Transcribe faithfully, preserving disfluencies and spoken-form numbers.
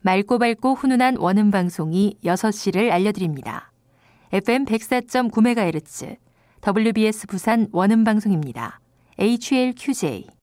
맑고 밝고 훈훈한 원음 방송이 여섯 시를 알려드립니다. 에프엠 백사 점 구 메가헤르츠 더블유비에스 부산 원음 방송입니다. 에이치엘큐제이